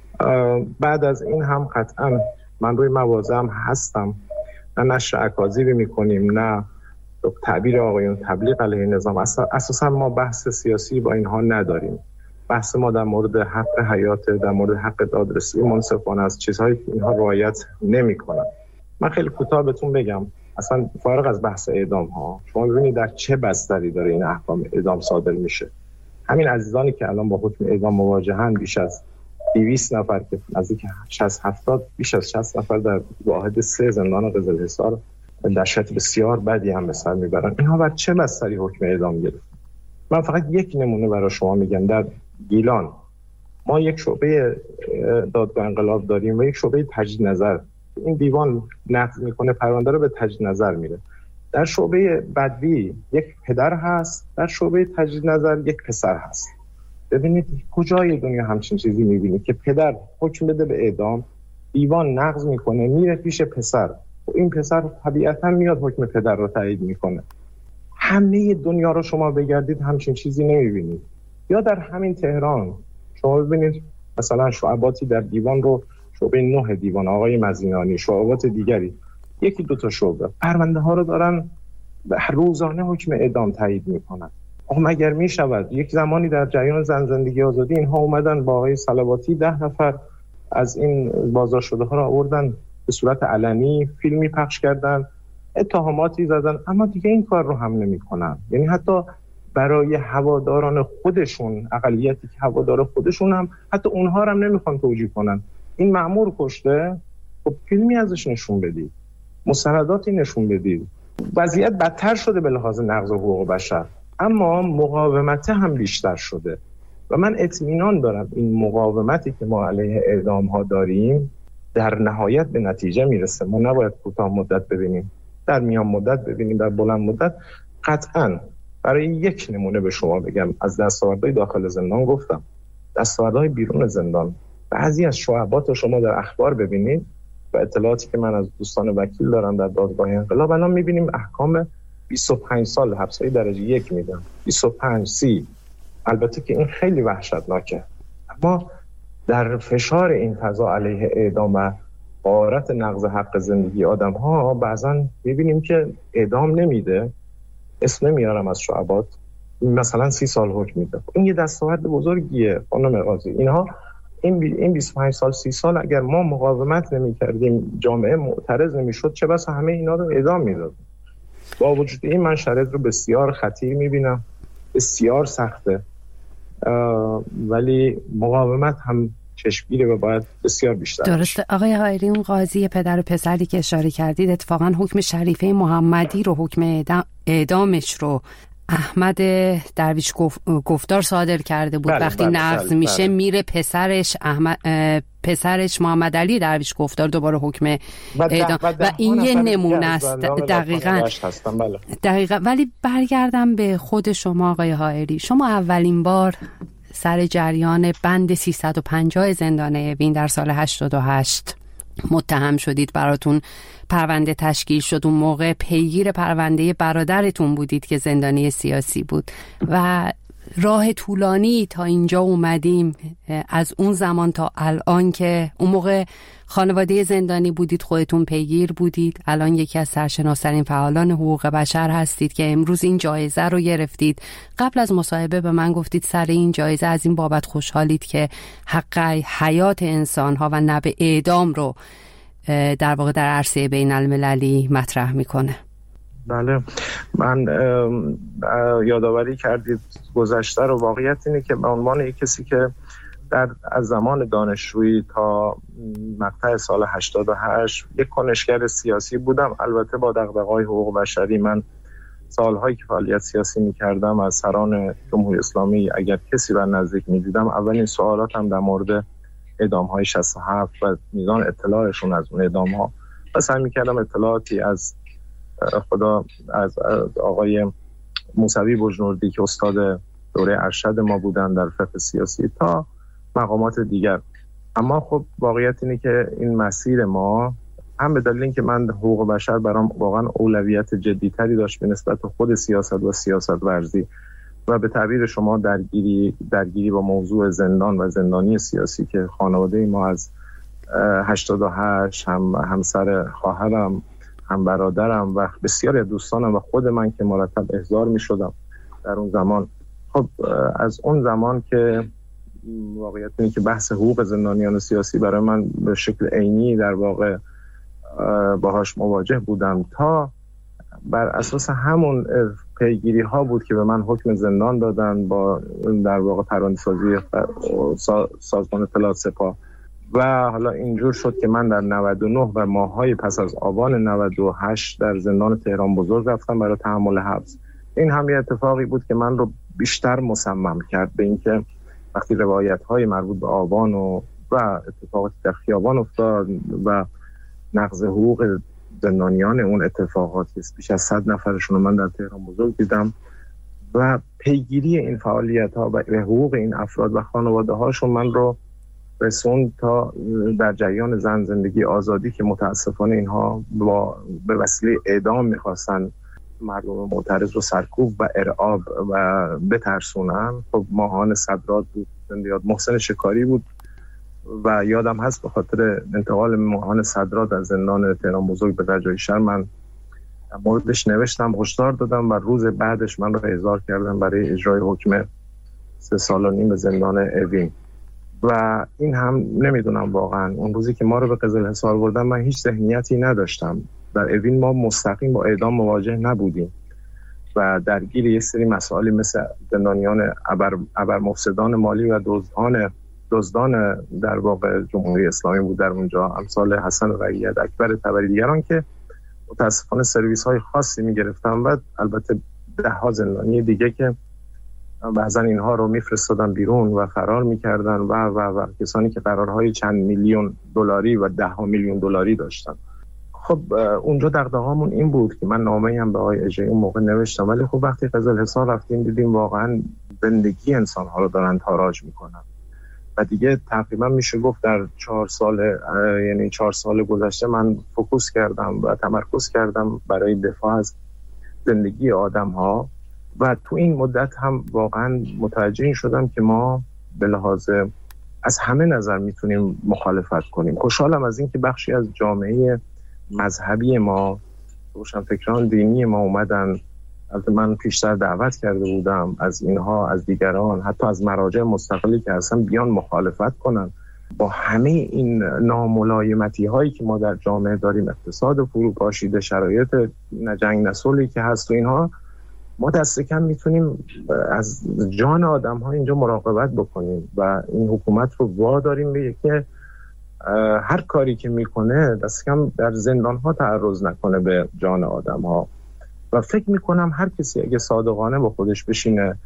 بعد از این هم قطعا من روی مواضع هم هستم، نه نشر اکاذیبی میکنیم نه تعبیر آقایون تبلیغ علیه نظام. اساسا ما بحث سیاسی با اینها نداریم. بحث ما در مورد حق حیات، در مورد حق دادرسی منصفانه است، چیزهایی که اینها رعایت نمیکنن. من خیلی کوتاه بهتون بگم، اصلا فارغ از بحث اعدام ها، شما ببینید در چه بستری داره این احکام اعدام صادر میشه. همین عزیزانی که الان با حکم اعدام مواجهن، بیش از دویست نفر که نزدیک شصت هفتاد بیش از شصت نفر در واحد سه زندان قزل حصار در شرایط بسیار بدی هم به سر میبرن. اینها بر چه بستری حکم اعدام گرفتن؟ من فقط یک نمونه برای شما میگم. در گیلان ما یک شعبه دادگاه انقلاب داریم و یک شعبه تجدید نظر. این دیوان نقض میکنه، پرونده رو به تجدید نظر میره. در شعبه بدوی یک پدر هست، در شعبه تجدید نظر یک پسر هست. ببینید کجای دنیا همچین چیزی میبینید که پدر حکم بده به اعدام، دیوان نقض میکنه میره پیش پسر و این پسر طبیعتا میاد حکم پدر رو تایید میکنه. همه دنیا رو شما بگردید همچین چیزی نمیبینید. یا در همین تهران شما ببینید مثلا شعباتی در دیوان رو، شعبه نه دیوان آقای مزینانی، شعبات دیگری، یکی دو تا شعبه پرونده ها رو دارن روزانه حکم اعدام تایید میکنن. آخه مگر میشود؟ یک زمانی در جریان زن زندگی آزادی اینها اومدن با آقای صلواتی ده نفر از این بازداشت شده ها رو آوردن به صورت علنی، فیلمی پخش کردن، اتهاماتی زدن، اما دیگه این کار رو هم نمیکنن. یعنی حتی برای هواداران خودشون، اقلیتی که هوادار خودشون هم حتی اونها رو هم نمیخوان توجیه کنن. این مأمور کشته، خب فیلمی ازش نشون بدید، مستنداتی نشون بدید. وضعیت بدتر شده به لحاظ نقض حقوق بشر، اما مقاومت هم بیشتر شده و من اطمینان دارم این مقاومتی که ما علیه اعدام ها داریم در نهایت به نتیجه میرسه. ما نباید کوتاه مدت ببینیم، در میان مدت ببینیم، در بلند مدت قطعاً برای یک نمونه به شما بگم، از دستاوردهای داخل زندان گفتم، دستاوردهای بیرون زندان، بعضی از شعبات رو شما در اخبار ببینید و اطلاعاتی که من از دوستان وکیل دارم در دادگاه انقلاب، الان میبینیم احکام بیست و پنج سال حبس‌های درجه یک میدن، بیست و پنج سی. البته که این خیلی وحشتناکه، اما در فشار این فضا علیه اعدام و غارت نقض حق زندگی آدم ها بعضا میبینیم که اعدام نمیده، اسم نمیارم از شعبات، مثلا سی سال حکم میده. این یه دستاورد بزرگیه خانم قاضی. اینها این این بیست و پنج سال سی سال اگر ما مقاومت نمی‌کردیم، جامعه معترض نمی‌شد، چه بسا همه اینا رو اعدام می‌دادیم. با وجود این من شرایط رو بسیار خطیر می‌بینم، بسیار سخته، ولی مقاومت هم چشمگیره و باید بسیار بیشتر. درسته آقای حائری، اون قاضی پدر و پسری که اشاره کردید اتفاقا حکم شریفه محمدی رو، حکم اعدامش رو احمد درویش گفتار صادر کرده بود. بله، وقتی بله، نقض بله، میشه بله. میره پسرش احمد پسرش محمد علی درویش گفتار دوباره حکم اعدام و, و این یه نمونه است. دقیقاً بله. دقیقاً. ولی برگردم به خود شما آقای حائری، شما اولین بار سر جریان بند سیصد و پنجاه زندان اوین در سال هشتاد و هشت متهم شدید، براتون پرونده تشکیل شد. اون موقع پیگیر پرونده برادرتون بودید که زندانی سیاسی بود و راه طولانی تا اینجا اومدیم، از اون زمان تا الان که اون موقع خانواده زندانی بودید، خودتون پیگیر بودید، الان یکی از سرشناس‌ترین فعالان حقوق بشر هستید که امروز این جایزه رو گرفتید. قبل از مصاحبه به من گفتید سر این جایزه از این بابت خوشحالید که حق حیات انسان‌ها و نه به اعدام رو در واقع در عرصه بین المللی مطرح میکنه. بله، من یادآوری کردید گذشته رو. واقعیت اینه که به عنوان یک کسی که در از زمان دانشجویی تا مقطع سال هشتاد و هشت یک کنشگر سیاسی بودم، البته با دغدغه‌های حقوق بشری. من سالهایی که فعالیت سیاسی می‌کردم از سران جمهوری اسلامی اگر کسی رو نزدیک می‌دیدم، اولین سوالاتم در مورد اعدام‌های شصت و هفت و میزان اطلاعشون از اون اعدام‌ها و سعی می‌کردم اطلاعاتی از خدا از, از آقای موسوی بجنوردی که استاد دوره ارشد ما بودن در فقه سیاسی تا مقامات دیگر. اما خب واقعیت اینه که این مسیر ما هم به دلیل اینکه من حقوق بشر برام واقعا اولویت جدی‌تری داشت به نسبت خود سیاست و سیاست ورزی و به تعبیر شما درگیری درگیری با موضوع زندان و زندانی سیاسی که خانواده ما از هشتاد و هشت هم همسر خواهرم، هم برادرم و بسیاری دوستانم و خود من که مرتب احضار می شدم در اون زمان. خب از اون زمان که واقعیت اینه که بحث حقوق زندانیان سیاسی برای من به شکل عینی در واقع باهاش مواجه بودم تا بر اساس همون پیگیری ها بود که به من حکم زندان دادن با در واقع پرونده‌سازی سازمان اطلاعات سپاه و حالا اینجور شد که من در نود و نه و ماه‌های پس از آبان نود و هشت در زندان تهران بزرگ رفتم برای تحمل حبس. این هم یه اتفاقی بود که من رو بیشتر مصمم کرد به اینکه وقتی روایت‌های مربوط به آبان و و اتفاقاتی در خیابان افتاد و نقض حقوق زندانیان اون اتفاقاتی بیش از صد نفرشون رو من در تهران بزرگ دیدم و پیگیری این فعالیت‌ها و حقوق این افراد و خانواده‌هاشون من رو رسوند تا در جریان زن زندگی آزادی که متاسفانه اینها با به وسیله اعدام می‌خواستن مردم معترض رو سرکوب و ارعاب و بترسونن. خب ماهان صدرات بود، یاد محسن شکاری بود و یادم هست به خاطر انتقال ماهان صدرات از زندان تهران بزرگ به رجایی شهر من موردش نوشتم، هشدار دادم و روز بعدش من رو احضار کردم برای اجرای حکم سه سال و نیم به زندان اوین. و این هم نمیدونم واقعا اون روزی که ما رو به قزلحصار بردن من هیچ ذهنیتی نداشتم. در اوین ما مستقیم با اعدام مواجه نبودیم و درگیر یه سری مسائلی مثل زندانیان ابر ابر مفسدان مالی و دزدان دزدان در واقع جمهوری اسلامی بود در اونجا، امثال حسن رعیت، اکبر طبری دیگران که متاسفانه سرویس های خاصی میگرفتن و البته ده ها زندانی دیگه که بعضا اینها رو میفرستادن بیرون و فرار میکردن و و و کسانی که قرارهای چند میلیون دلاری و ده ها میلیون دلاری داشتن. خب اونجا دغدغه‌مون این بود که من نامه‌ای هم به آقای اژه‌ای اون موقع نوشتم، ولی خب وقتی قزل‌حصار رفتیم دیدیم واقعا زندگی انسان‌ها رو دارن تاراج میکنن و دیگه تقریبا میشه گفت در چهار سال یعنی چهار سال گذشته من فوکوس کردم و تمرکز کردم برای دفاع از زندگی آدم‌ها و تو این مدت هم واقعا متوجه این شدم که ما به لحاظ از همه نظر میتونیم مخالفت کنیم. خوشحالم از این که بخشی از جامعه مذهبی ما، روشنفکران دینی ما اومدن. البته من پیشتر دعوت کرده بودم از اینها، از دیگران، حتی از مراجع مستقلی که اصلا بیان مخالفت کنن با همه این ناملایمتی هایی که ما در جامعه داریم، اقتصاد فروپاشیده، شرایط نجنگ نسلی که هست و اینها. ما دست کم میتونیم از جان آدم ها اینجا مراقبت بکنیم و این حکومت رو واداریم به که هر کاری که میکنه دست کم در زندان ها تعرض نکنه به جان آدم ها. و فکر میکنم هر کسی اگه صادقانه با خودش بشینه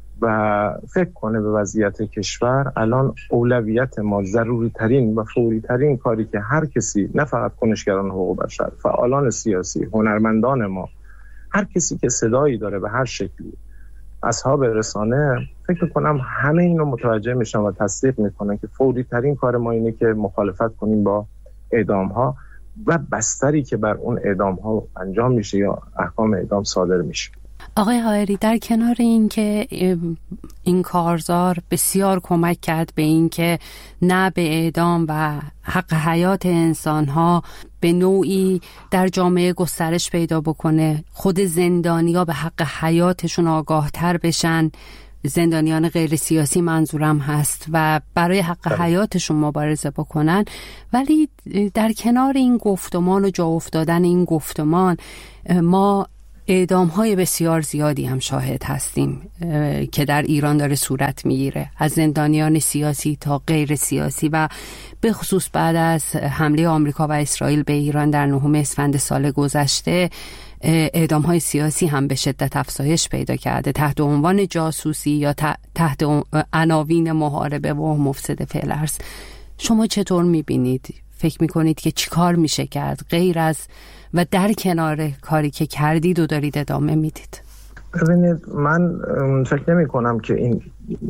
و فکر کنه به وضعیت کشور، الان اولویت ما ضروری ترین و فوری ترین کاری که هر کسی، نه فقط کنشگران حقوق بشر، فعالان سیاسی، هنرمندان ما، هر کسی که صدایی داره به هر شکلی، اصحاب رسانه، فکر میکنم همه اینو متوجه میشن و تصدیق میکنن که فوری ترین کار ما اینه که مخالفت کنیم با اعدام ها و بستری که بر اون اعدام ها انجام میشه یا احکام اعدام صادر میشه. آقای حائری، در کنار این که این کارزار بسیار کمک کرد به این که نه به اعدام و حق حیات انسانها به نوعی در جامعه گسترش پیدا بکنه، خود زندانیا به حق حیاتشون آگاه تر بشن، زندانیان غیر سیاسی منظورم هست، و برای حق حیاتشون مبارزه بکنن. ولی در کنار این گفتمان و جا افتادن این گفتمان، ما اعدام های بسیار زیادی هم شاهد هستیم که در ایران داره صورت میگیره، از زندانیان سیاسی تا غیر سیاسی، و به خصوص بعد از حمله آمریکا و اسرائیل به ایران در نهم اسفند سال گذشته اعدام های سیاسی هم به شدت افزایش پیدا کرده تحت عنوان جاسوسی یا تحت عناوین محاربه و مفسد فعل ارض. شما چطور میبینید؟ فکر میکنید که چی کار میشه کرد غیر از و در کنار کاری که کردید و دارید ادامه میدید؟ ببینید، من فکر نمی کنم که این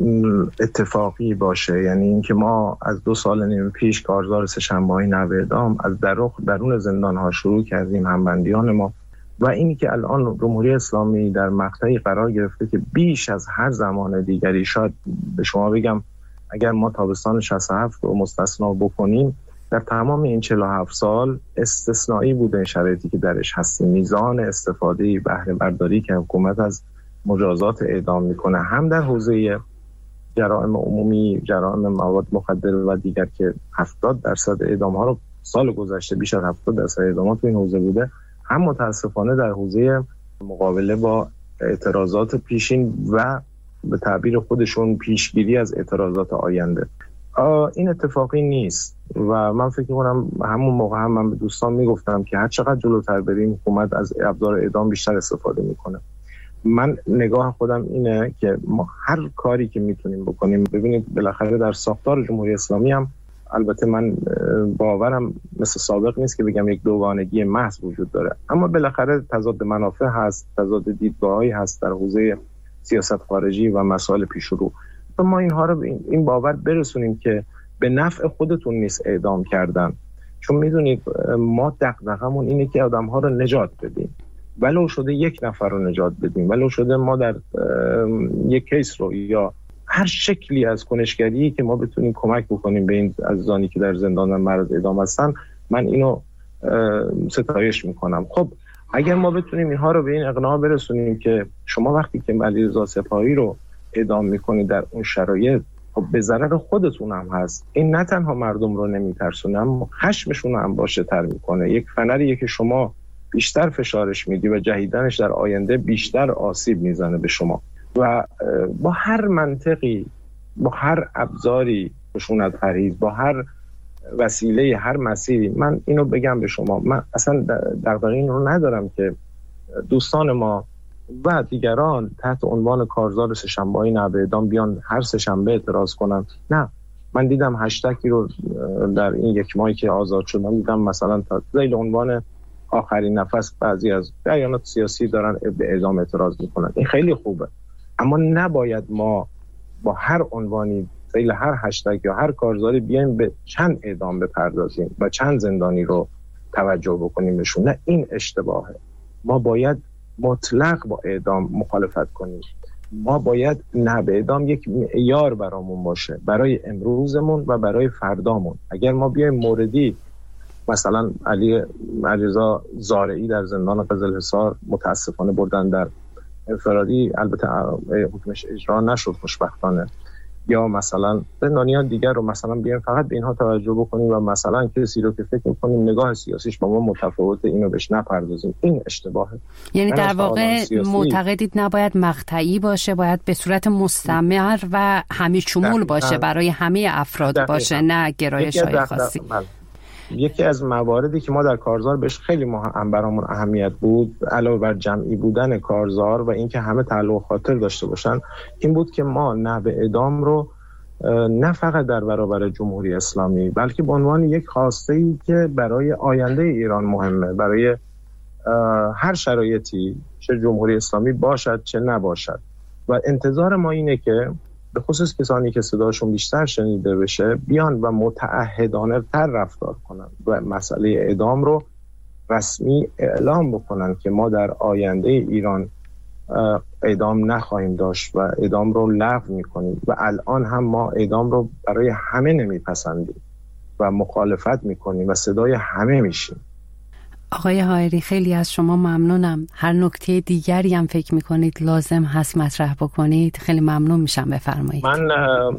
اتفاقی باشه. یعنی اینکه ما از دو سال نیم پیش کارزار سه‌شنبه‌های نو اعدام از درون درون زندان ها شروع کردیم، همبندیان ما، و اینی که الان جمهوری اسلامی در مقطعی قرار گرفته که بیش از هر زمان دیگری، شاید به شما بگم اگر ما تابستان شصت و هفت رو مستثنا بکنیم، در تمام این چهل و هفت سال استثنایی بوده این شرایطی که درش هستیم. میزان استفاده بهره برداری که حکومت از مجازات اعدام میکنه، هم در حوزه جرائم عمومی، جرائم مواد مخدر و دیگر که هفتاد درصد اعدام ها رو سال گذشته، بیش از هفتاد درصد اعدامات تو این حوزه بوده، هم متاسفانه در حوزه مقابله با اعتراضات پیشین و به تعبیر خودشون پیشگیری از اعتراضات آینده. این اتفاقی نیست و من فکر کنم همون موقع هم من به دوستان میگفتم که هر چقدر جلوتر بریم حکومت از ابزار اعدام بیشتر استفاده میکنه. من نگاه خودم اینه که ما هر کاری که میتونیم بکنیم، ببینید بالاخره در ساختار جمهوری اسلامی هم، البته من باورم مثل سابق نیست که بگم یک دوگانگی محض وجود داره، اما بالاخره تضاد منافع هست، تضاد دیدگاه‌هایی هست در حوزه سیاست خارجی و مسائل پیش رو. ما اینها رو این باور برسونیم که به نفع خودتون نیست اعدام کردن، چون میدونید ما دغدغمون اینه که آدم‌ها رو نجات بدیم، ولو شده یک نفر رو نجات بدیم، ولو شده ما در یک کیس رو یا هر شکلی از کنشگری که ما بتونیم کمک بکنیم به این عزیزانی که در زندان معرض اعدام هستن، من اینو ستایش میکنم. خب اگر ما بتونیم اینها رو به این اقناع برسونیم که شما وقتی که علیرضا سپاهی رو اعدام میکنید در اون شرایط، خب به ضرر خودتون هم هست. این نه تنها مردم رو نمیترسونه، اما خشمشون هم باشه تر میکنه. یک فنریه که شما بیشتر فشارش میدی و جهیدنش در آینده بیشتر آسیب میزنه به شما. و با هر منطقی، با هر ابزاری، خشونت پرهیز، با هر وسیله، هر مسیری، من اینو بگم به شما، من اصلا دغدغه این رو ندارم که دوستان ما و دیگران تحت عنوان کارزار سه‌شنبه‌های نو اعدام بیان هر سه‌شنبه اعتراض کنن. نه، من دیدم هشتگی رو در این یک ماهی که آزاد شدم، دیدم مثلا ذیل عنوان آخرین نفس بعضی از جریانات سیاسی دارن به اعدام اعتراض میکنن. این خیلی خوبه، اما نباید ما با هر عنوانی فعل هر هشتگ یا هر کارزاری بیایم به چند اعدام بپردازیم و چند زندانی رو توجه بکنیم بهشون. نه، این اشتباهه. ما باید مطلق با اعدام مخالفت کنیم. ما باید نه به اعدام یک معیار برامون باشه، برای امروزمون و برای فردامون. اگر ما بیایم موردی مثلا علی علیرضا زارعی در زندان قزلحصار متاسفانه بردن در انفرادی، البته حکمش اجرا نشد خوشبختانه، یا مثلا زندانیان دیگر رو مثلا بیایم فقط به اینها توجه بکنیم و مثلا کسی رو که فکر می‌کنیم نگاه سیاسیش با ما متفاوته اینو بهش نپردازیم، این اشتباهه. یعنی در واقع معتقدید نباید مقطعی باشه، باید به صورت مستمر و همه شمول باشه، برای همه افراد دقیقا. باشه، نه گرایش‌های خاصی. یکی از مواردی که ما در کارزار بهش خیلی مهم برامون اهمیت بود، علاوه بر جمعی بودن کارزار و اینکه همه تعلق خاطر داشته باشن، این بود که ما نه به اعدام رو نه فقط در برابر جمهوری اسلامی، بلکه به عنوان یک خواسته‌ای که برای آینده ایران مهمه، برای هر شرایطی، چه جمهوری اسلامی باشد چه نباشد. و انتظار ما اینه که به خصوص کسانی که صداشون بیشتر شنیده بشه بیان و متعهدانه تر رفتار کنن و مسئله اعدام رو رسمی اعلام بکنن که ما در آینده ایران اعدام نخواهیم داشت و اعدام رو لغو میکنیم. و الان هم ما اعدام رو برای همه نمیپسندیم و مخالفت میکنیم و صدای همه میشیم. آقای حائری خیلی از شما ممنونم. هر نکته دیگری هم فکر میکنید لازم هست مطرح بکنید خیلی ممنون میشم بفرمایید. من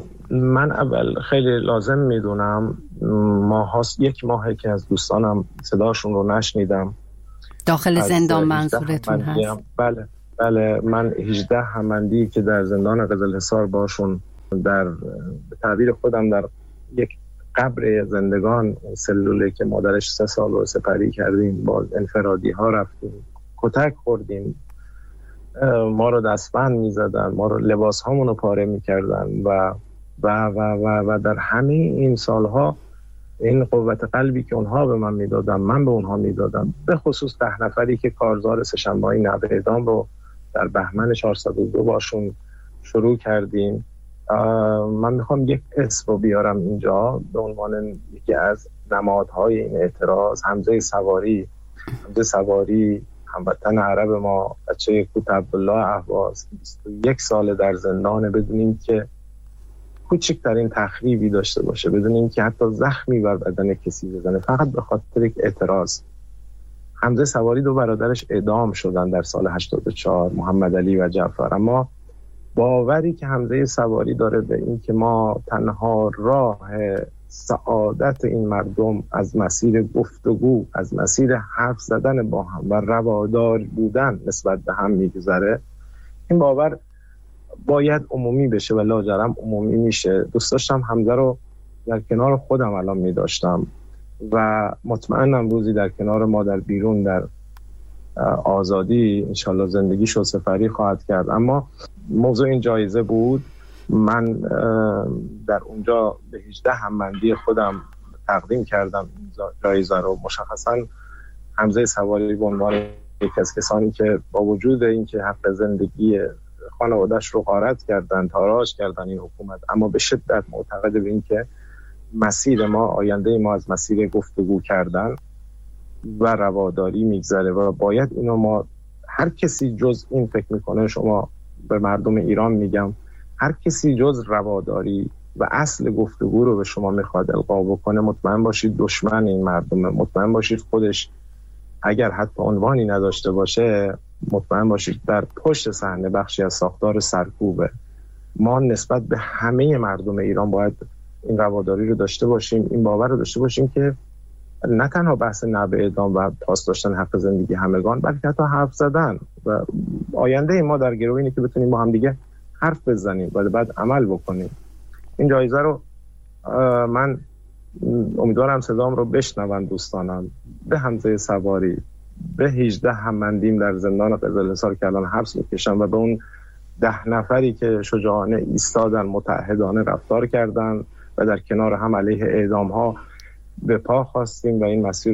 من اول خیلی لازم میدونم، ماه هاست یک ماهه که از دوستانم صداشون رو نشنیدم. داخل زندان منظورتون هست؟ بله بله، من هجده همندی که در زندان قزلحصار باشون در به تعبیر خودم در یک قبر زندگان، سلوله که مادرش سه سال رو سپری کردیم، با انفرادی ها رفتیم، کتک خوردیم، ما رو دستبند می زدن، ما رو لباس هامون رو پاره می کردن و و و و و در همه این سالها این قوت قلبی که اونها به من می دادن من به اونها می دادم. به خصوص ده نفری که کارزار سه‌شنبه‌ای نوه اعدام رو در بهمن چهارصد و دو باشون شروع کردیم. من میخوام یک اسم رو بیارم اینجا به عنوان یکی از نمادهای این اعتراض. حمزه سواری حمزه سواری هموطن عرب ما، بچه کوت عبدالله اهواز، بیست و یک سال در زندانه بدون این که کوچکترین تخریبی داشته باشه، بدون این که حتی زخمی بر بدن کسی بزنه، فقط به خاطر یک اعتراض. حمزه سواری دو برادرش اعدام شدن در سال هشتاد و چهار، محمد علی و جعفر. اما باوری که حمزه سواری داره به این که ما تنها راه سعادت این مردم از مسیر گفتگو، از مسیر حرف زدن با هم و روادار بودن نسبت به هم میگذره، این باور باید عمومی بشه و لاجرم عمومی میشه. دوست داشتم حمزه رو در کنار خودم الان میداشتم و مطمئنم روزی در کنار ما در بیرون در آزادی انشالله زندگیشو سپری خواهد کرد. اما موضوع این جایزه بود. من در اونجا به هجده هممندی خودم تقدیم کردم این جایزه رو. مشخصا حمزه سواری به عنوان یکی از کسانی که با وجود اینکه حق زندگی خانواده‌اش رو غارت کردن، تاراج کردن این حکومت، اما به شدت معتقد به این که مسیر ما، آینده ما از مسیر گفتگو کردن و رواداری میگذره و باید اینو ما، هر کسی جز این فکر میکنه، شما به مردم ایران میگم، هر کسی جز رواداری و اصل گفتگو رو به شما میخواد القا بکنه، مطمئن باشید دشمن این مردمه. مطمئن باشید خودش اگر حتی عنوانی نداشته باشه، مطمئن باشید در پشت صحنه بخشی از ساختار سرکوبه. ما نسبت به همه مردم ایران باید این رواداری رو داشته باشیم، این باور رو داشته باشیم که نه تنها بحث نبع اعدام و پاس داشتن حق زندگی همگان، بلکه حتی حرف زدن و آینده ما در گرو اینه که بتونیم با هم دیگه حرف بزنیم و بعد عمل بکنیم. این جایزه رو من امیدوارم صدام رو بشنون دوستانم، به حمزه سواری، به هجده هممندیم در زندان قزلحصار که الان حبس میکشن و به اون ده نفری که شجاعانه ایستادن، متعهدانه رفتار کردن و در کنار هم علیه اعدام ها به پا خواستیم و این مسیر رو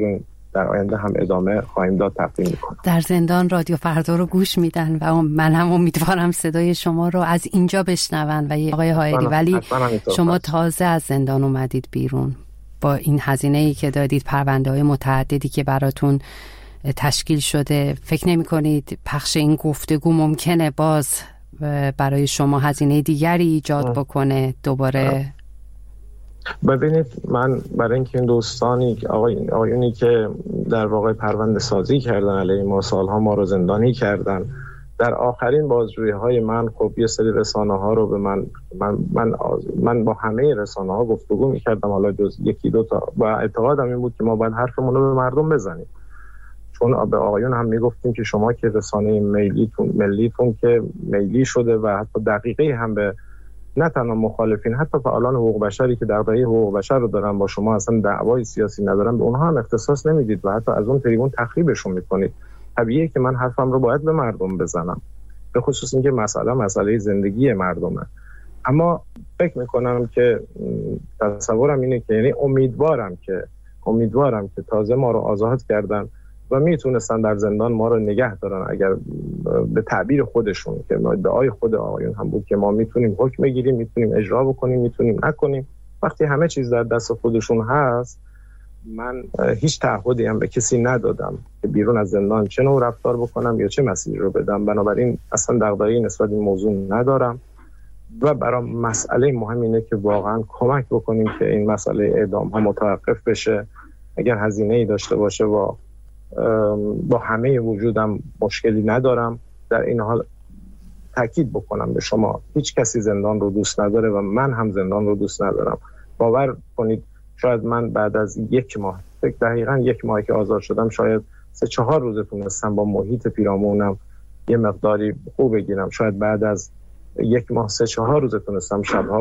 در آینده هم ادامه خواهیم داد تقدیم میکنم. در زندان رادیو فردا رو گوش میدن و من هم امیدوارم صدای شما رو از اینجا بشنون و آقای حائری، ولی شما تازه از زندان اومدید بیرون با این هزینه‌ای که دادید، پرونده‌های متعددی که براتون تشکیل شده، فکر نمی کنید پخش این گفتگو ممکنه باز برای شما هزینه دیگری ایجاد بکنه دوباره؟ ببینید، من برای اینکه این دوستانی آقای آقایونی که در واقع پرونده سازی کردن علیه ما، سالها ما رو زندانی کردن، در آخرین بازجویی‌های من خب یه سری رسانه‌ها رو به من من من, من با همه رسانه‌ها گفتگو می‌کردم، حالا جز یکی دو تا، و اعتقادم این بود که ما باید حرفمون رو به مردم بزنیم، چون به آقایون هم میگفتیم که شما که رسانه ملیتون ملیتون که ملی شده و حتی دقیقه هم به نه تنها مخالفین، حتی فعالان حقوق بشری که دغدغه حقوق بشر رو دارن با شما اصلا دعوای سیاسی ندارن، به اونها هم اختصاص نمیدید و حتی از اون تریبون تخریبشون میکنید. طبیعیه که من حرفم رو باید به مردم بزنم، به خصوص اینکه مسئله مسئله زندگی مردمه. اما فکر میکنم که تصورم اینه که یعنی امیدوارم که امیدوارم که تازه ما رو آزاد کردن و میتونستن در زندان ما رو نگه دارن، اگر به تعبیر خودشون که ادعای خود آقایون هم بود که ما میتونیم حکم بگیریم، میتونیم اجرا بکنیم، میتونیم نکنیم. وقتی همه چیز در دست خودشون هست، من هیچ تعهدی هم به کسی ندادم که بیرون از زندان چه نوع رفتار بکنم یا چه مسیری رو بدم، بنابراین اصلا دغدغه‌ای نسبت این موضوع ندارم و برای مسئله مهم اینه که واقعا کمک بکنیم که این مسئله اعدام ها متوقف بشه. اگر هزینه‌ای داشته باشه و با همه وجودم مشکلی ندارم. در این حال تاکید بکنم به شما، هیچ کسی زندان رو دوست نداره و من هم زندان رو دوست ندارم. باور کنید شاید من بعد از یک ماه، فکر دقیقاً یک ماهی که آزاد شدم، شاید سه چهار روز تونستم با محیط پیرامونم یه مقداری خوب بگیرم. شاید بعد از یک ماه سه چهار روز تونستم شبها